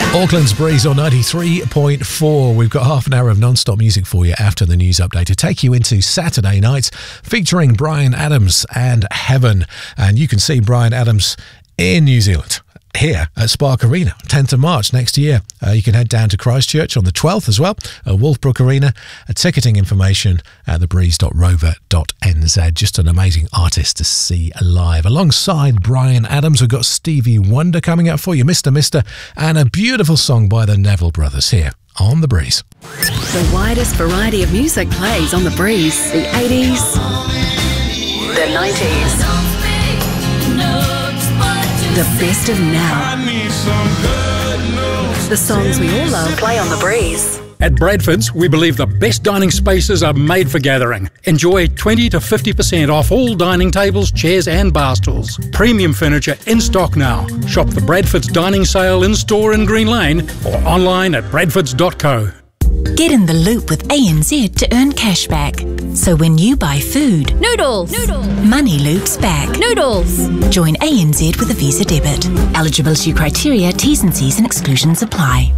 Auckland's Breeze on 93.4. We've got half an hour of non-stop music for you after the news update to take you into Saturday night featuring Bryan Adams and Heaven. And you can see Bryan Adams in New Zealand here at Spark Arena, 10th of March next year. You can head down to Christchurch on the 12th as well, at Wolfbrook Arena. Ticketing information at thebreeze.rover.nz. Just an amazing artist to see live. Alongside Bryan Adams, we've got Stevie Wonder coming up for you, Mr. and a beautiful song by the Neville Brothers here on The Breeze. The widest variety of music plays on The Breeze. The 80s, the 90s, the best of now. The songs we all love play on The Breeze. At Bradford's, we believe the best dining spaces are made for gathering. Enjoy 20 to 50% off all dining tables, chairs and bar stools. Premium furniture in stock now. Shop the Bradford's Dining Sale in-store in Green Lane or online at bradfords.co. Get in the loop with ANZ to earn cashback. So when you buy food, Noodles, money loops back. Noodles. Join ANZ with a Visa debit. Eligibility criteria, T's and C's and exclusions apply.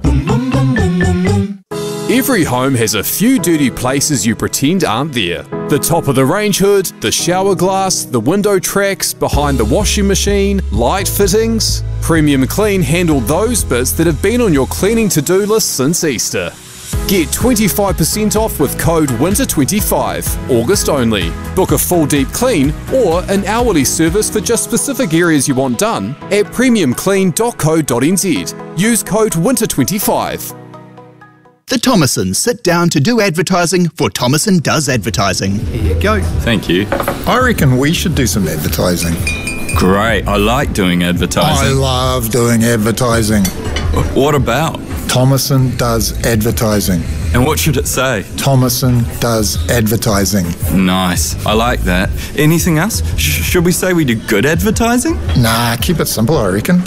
Every home has a few dirty places you pretend aren't there. The top of the range hood, the shower glass, the window tracks, behind the washing machine, light fittings. Premium Clean handle those bits that have been on your cleaning to-do list since Easter. Get 25% off with code WINTER25, August only. Book a full deep clean or an hourly service for just specific areas you want done at premiumclean.co.nz. Use code WINTER25. The Thomasons sit down to do advertising for Thomason Does Advertising. Here you go. Thank you. I reckon we should do some advertising. Great. I like doing advertising. I love doing advertising. What about? Thomason Does Advertising. And what should it say? Thomason Does Advertising. Nice. I like that. Anything else? Should we say we do good advertising? Nah, keep it simple, I reckon.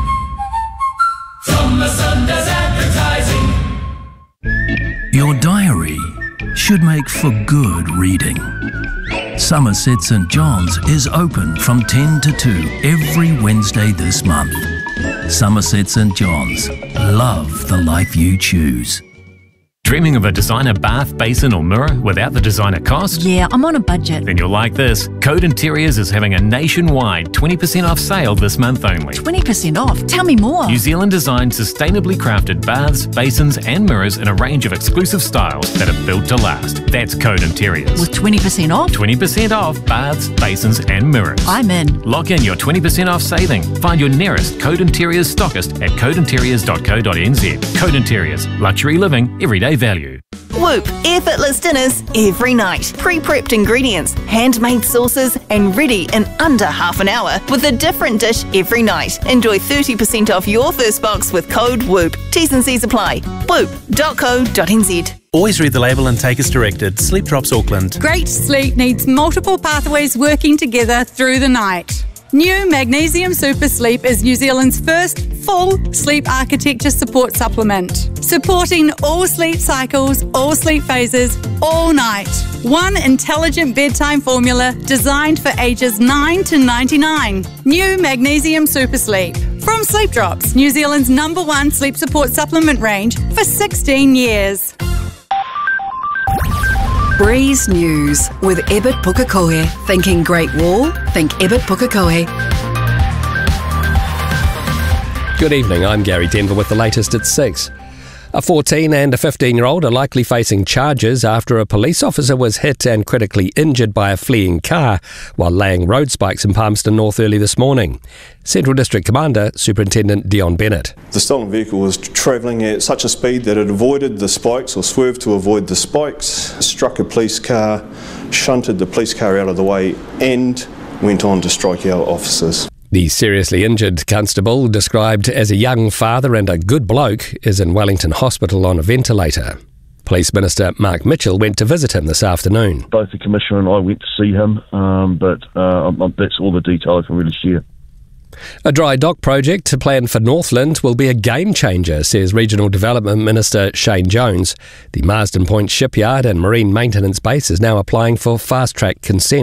Thomason Does Advertising. Your diary should make for good reading. Somerset St John's is open from 10 to 2 every Wednesday this month. Somerset St John's. Love the life you choose. Dreaming of a designer bath, basin or mirror without the designer cost? Yeah, I'm on a budget. Then you'll like this. Code Interiors is having a nationwide 20% off sale this month only. 20% off? Tell me more. New Zealand designed sustainably crafted baths, basins and mirrors in a range of exclusive styles that are built to last. That's Code Interiors. With 20% off? 20% off baths, basins and mirrors. I'm in. Lock in your 20% off saving. Find your nearest Code Interiors stockist at codeinteriors.co.nz. Code Interiors. Luxury living, everyday value. Whoop, effortless dinners every night. Pre-prepped ingredients, handmade sauces, and ready in under half an hour with a different dish every night. Enjoy 30% off your first box with code WHOOP. T's and C's apply. whoop.co.nz. Always read the label and take as directed. Sleep Drops Auckland. Great sleep needs multiple pathways working together through the night. New Magnesium Super Sleep is New Zealand's first full sleep architecture support supplement, supporting all sleep cycles, all sleep phases, all night. One intelligent bedtime formula designed for ages 9 to 99. New Magnesium Super Sleep. From Sleep Drops, New Zealand's #1 sleep support supplement range for 16 years. Breeze News with Ebert Pukekohe. Thinking Great Wall? Think Ebert Pukekohe. Good evening, I'm Gary Denver with the latest at 6. A 14 and a 15-year-old are likely facing charges after a police officer was hit and critically injured by a fleeing car while laying road spikes in Palmerston North early this morning. Central District Commander Superintendent Dion Bennett. The stolen vehicle was travelling at such a speed that it avoided the spikes or swerved to avoid the spikes, struck a police car, shunted the police car out of the way and went on to strike our officers. The seriously injured constable, described as a young father and a good bloke, is in Wellington Hospital on a ventilator. Police Minister Mark Mitchell went to visit him this afternoon. Both the Commissioner and I went to see him, but that's all the detail I can really share. A dry dock project planned for Northland will be a game changer, says Regional Development Minister Shane Jones. The Marsden Point Shipyard and Marine Maintenance Base is now applying for fast-track consent.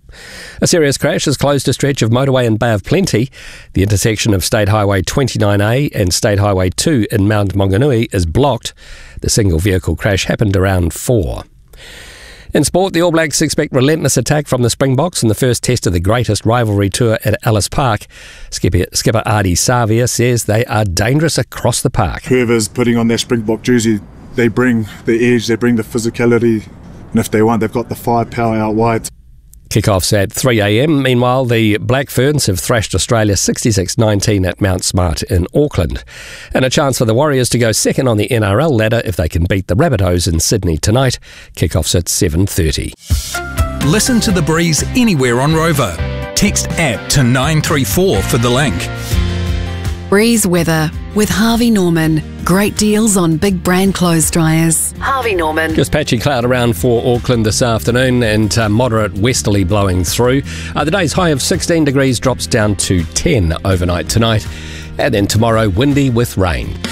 A serious crash has closed a stretch of motorway in Bay of Plenty. The intersection of State Highway 29A and State Highway 2 in Mount Maunganui is blocked. The single vehicle crash happened around 4. In sport, the All Blacks expect relentless attack from the Springboks in the first test of the greatest rivalry tour at Ellis Park. Skipper Adi Savia says they are dangerous across the park. Whoever's putting on their Springbok jersey, they bring the edge, they bring the physicality, and if they want, they've got the firepower out wide. Kick-offs at 3 a.m. Meanwhile, the Black Ferns have thrashed Australia 66-19 at Mount Smart in Auckland. And a chance for the Warriors to go second on the NRL ladder if they can beat the Rabbitohs in Sydney tonight. Kick-offs at 7:30. Listen to The Breeze anywhere on Rover. Text APP to 934 for the link. Breeze weather with Harvey Norman. Great deals on big brand clothes dryers. Harvey Norman. Just patchy cloud around for Auckland this afternoon and moderate westerly blowing through. The day's high of 16 degrees drops down to 10 overnight tonight. And then tomorrow, windy with rain.